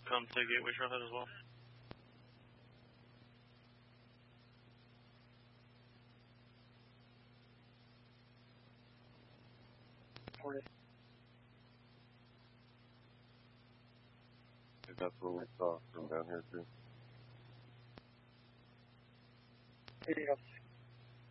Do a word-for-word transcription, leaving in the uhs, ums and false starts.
come to Gateway Trailhead as well. That's what we saw from down here too. Here you go.